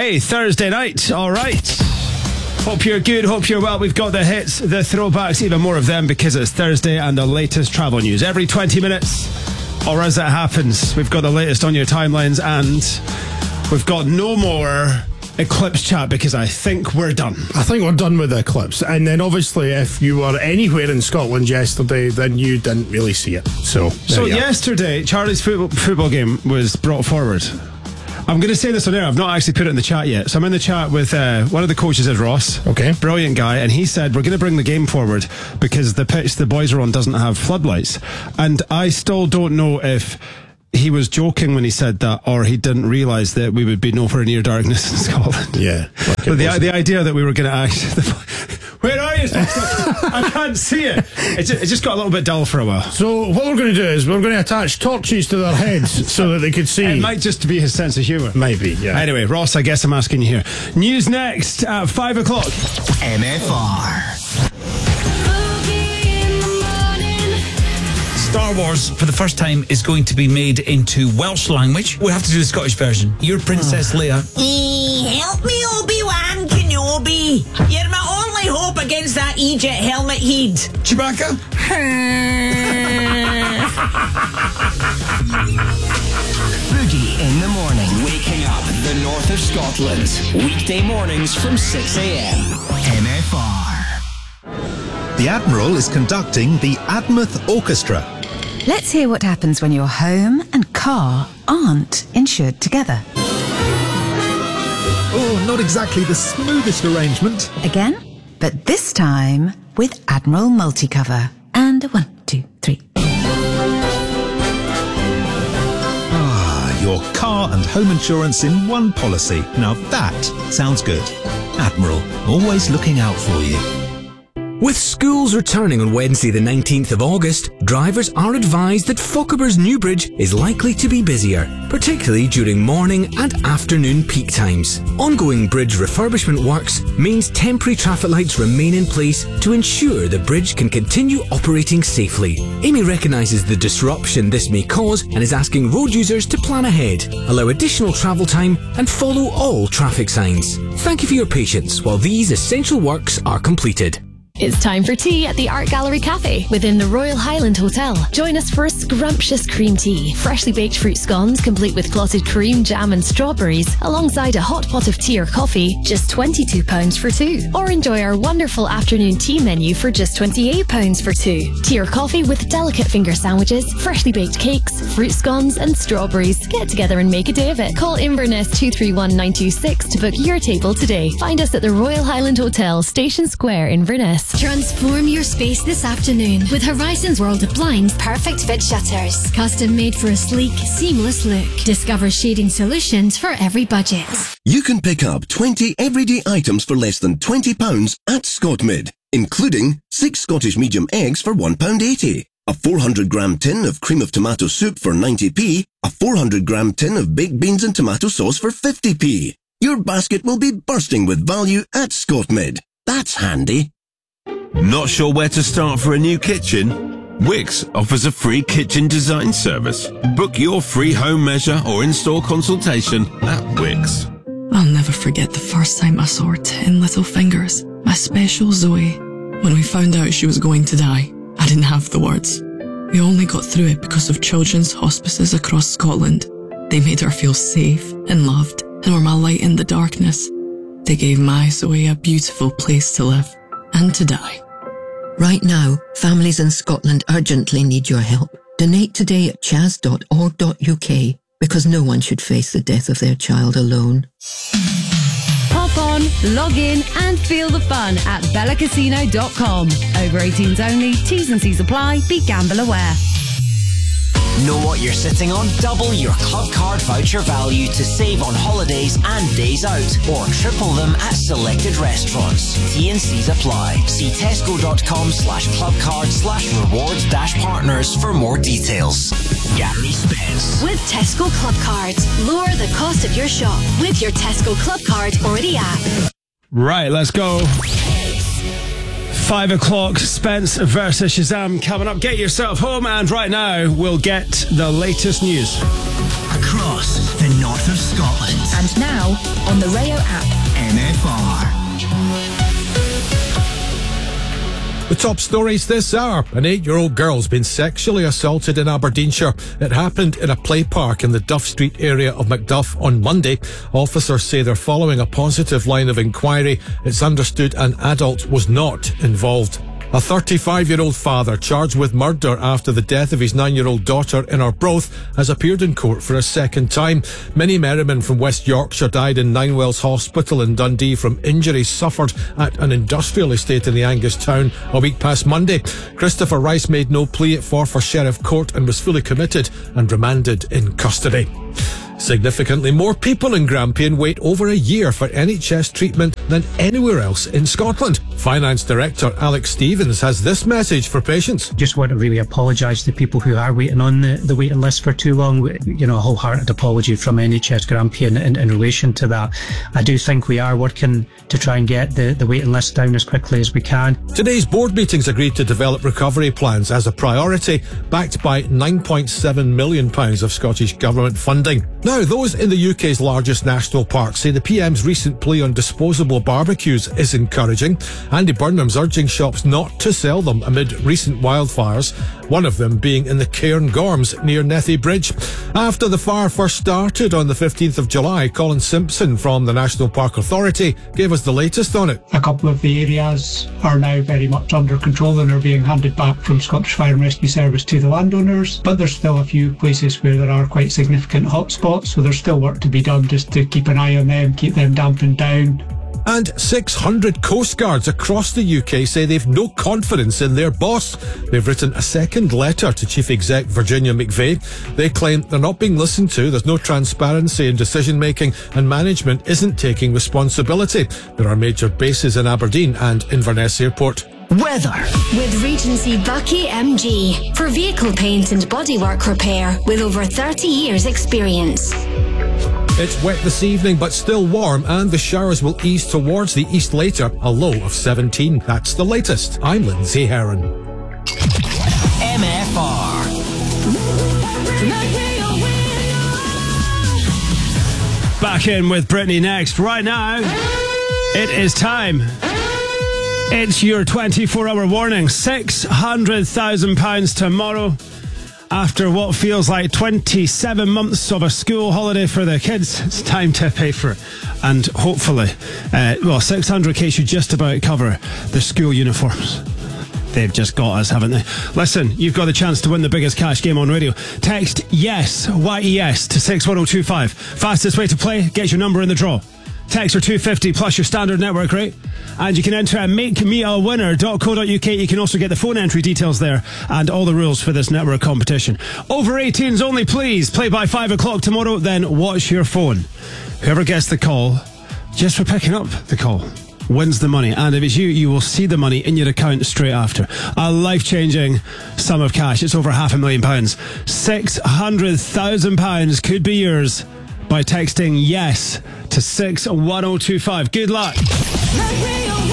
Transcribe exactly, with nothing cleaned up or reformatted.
Hey, Thursday night. All right. Hope you're good. Hope you're well. We've got the hits, the throwbacks, even more of them because it's Thursday and the latest travel news. Every twenty minutes, or as it happens, we've got the latest on your timelines, and we've got no more Eclipse chat because I think we're done. I think we're done with the Eclipse. And then obviously if you were anywhere in Scotland yesterday, then you didn't really see it. So, so yesterday, Charlie's football, football game was brought forward. I'm going to say this on air. I've not actually put it in the chat yet. So I'm in the chat with uh, one of the coaches is Ross. Okay. Brilliant guy. And he said, we're going to bring the game forward because the pitch the boys are on doesn't have floodlights. And I still don't know if he was joking when he said that, or he didn't realise that we would be nowhere near darkness in Scotland. Yeah. Like but the, the idea that we were going to actually... Where are you? I can't see it. It just, it just got a little bit dull for a while. So what we're going to do is we're going to attach torches to their heads so that they could see. It might just be his sense of humour. Maybe, yeah. Anyway, Ross, I guess I'm asking you here. News next at five o'clock. M F R. Star Wars, for the first time, is going to be made into Welsh language. We'll have to do the Scottish version. You're Princess oh. Leia. E- help me, Obi-Wan Kenobi. You're my only hope against that Egypt helmet head. Chewbacca. Boogie in the morning. Waking up the north of Scotland. Weekday mornings from six a.m. M F R. The Admiral is conducting the Admouth Orchestra. Let's hear what happens when your home and car aren't insured together. Oh, not exactly the smoothest arrangement. Again, but this time with Admiral Multicover. And one, two, three. Ah, your car and home insurance in one policy. Now that sounds good. Admiral, always looking out for you. With schools returning on Wednesday the nineteenth of August, drivers are advised that Fochabers Newbridge is likely to be busier, particularly during morning and afternoon peak times. Ongoing bridge refurbishment works means temporary traffic lights remain in place to ensure the bridge can continue operating safely. Amy recognises the disruption this may cause and is asking road users to plan ahead, allow additional travel time and follow all traffic signs. Thank you for your patience while these essential works are completed. It's time for tea at the Art Gallery Cafe within the Royal Highland Hotel. Join us for a scrumptious cream tea, freshly baked fruit scones complete with clotted cream, jam and strawberries, alongside a hot pot of tea or coffee, just twenty-two pounds for two. Or enjoy our wonderful afternoon tea menu for just twenty-eight pounds for two. Tea or coffee with delicate finger sandwiches, freshly baked cakes, fruit scones and strawberries. Get together and make a day of it. Call Inverness two three one nine two six to book your table today. Find us at the Royal Highland Hotel, Station Square, Inverness. Transform your space this afternoon with Horizons World of Blinds Perfect Fit Shutters. Custom made for a sleek, seamless look. Discover shading solutions for every budget. You can pick up twenty everyday items for less than twenty pounds at Scotmid, including six Scottish medium eggs for one pound eighty, a four hundred gram tin of cream of tomato soup for ninety p, a four hundred gram tin of baked beans and tomato sauce for fifty p. Your basket will be bursting with value at Scotmid. That's handy. Not sure where to start for a new kitchen? Wix offers a free kitchen design service. Book your free home measure or in-store consultation at Wix. I'll never forget the first time I saw her ten little fingers, my special Zoe. When we found out she was going to die, I didn't have the words. We only got through it because of children's hospices across Scotland. They made her feel safe and loved and were my light in the darkness. They gave my Zoe a beautiful place to live and to die. Right now, families in Scotland urgently need your help. Donate today at chas dot org dot U K because no one should face the death of their child alone. Pop on, log in and feel the fun at bella casino dot com. Over eighteens only, T's and C's apply, be gamble aware. Know what you're sitting on? Double your club card voucher value to save on holidays and days out, or triple them at selected restaurants. T and C's apply. See tesco.com slash clubcard slash rewards dash partners for more details. Gary Spence. With Tesco Club Cards, lower the cost of your shop with your Tesco Club Card or the app. Right, let's go. Five o'clock, Spence versus Shazam coming up. Get yourself home, and right now we'll get the latest news across the north of Scotland. And now on the Rayo app. N F R. The top stories this hour. An eight-year-old girl's been sexually assaulted in Aberdeenshire. It happened in a play park in the Duff Street area of Macduff on Monday. Officers say they're following a positive line of inquiry. It's understood an adult was not involved. A thirty-five-year-old father charged with murder after the death of his nine-year-old daughter in Arbroath has appeared in court for a second time. Minnie Merriman from West Yorkshire died in Ninewells Hospital in Dundee from injuries suffered at an industrial estate in the Angus town a week past Monday. Christopher Rice made no plea at Forfar Sheriff Court and was fully committed and remanded in custody. Significantly more people in Grampian wait over a year for N H S treatment than anywhere else in Scotland. Finance Director Alex Stevens has this message for patients. Just want to really apologise to people who are waiting on the, the waiting list for too long. You know, a wholehearted apology from N H S Grampian in, in relation to that. I do think we are working to try and get the, the waiting list down as quickly as we can. Today's board meetings agreed to develop recovery plans as a priority, backed by nine point seven million pounds of Scottish Government funding. Now, those in the U K's largest national park say the P M's recent plea on disposable barbecues is encouraging. Andy Burnham's urging shops not to sell them amid recent wildfires, one of them being in the Cairn Gorms near Nethy Bridge. After the fire first started on the fifteenth of July, Colin Simpson from the National Park Authority gave us the latest on it. A couple of the areas are now very much under control and are being handed back from Scottish Fire and Rescue Service to the landowners, but there's still a few places where there are quite significant hotspots, so there's still work to be done just to keep an eye on them, keep them dampened down. And six hundred coastguards across the U K say they've no confidence in their boss. They've written a second letter to Chief Exec Virginia McVeigh. They claim they're not being listened to, there's no transparency in decision making, and management isn't taking responsibility. There are major bases in Aberdeen and Inverness Airport. Weather. With Regency Bucky M G for vehicle paint and bodywork repair with over thirty years experience. It's wet this evening but still warm, and the showers will ease towards the east later, a low of seventeen. That's the latest. I'm Lindsay Heron. M F R. Back in with Brittany next. Right now, it is time. It's your twenty-four hour warning. six hundred thousand pounds tomorrow. After what feels like twenty-seven months of a school holiday for the kids, it's time to pay for it. And hopefully, uh, well, six hundred k should just about cover the school uniforms. They've just got us, haven't they? Listen, you've got the chance to win the biggest cash game on radio. Text YES, Y E S, to six one zero two five. Fastest way to play, get your number in the draw. Text for two fifty plus your standard network rate. And you can enter at make me a winner dot co dot uk. You can also get the phone entry details there and all the rules for this network competition. Over eighteens only, please. Play by five o'clock tomorrow, then watch your phone. Whoever gets the call, just for picking up the call, wins the money. And if it's you, you will see the money in your account straight after. A life-changing sum of cash. It's over half a million pounds. six hundred thousand pounds could be yours by texting YES to six one zero two five. Good luck.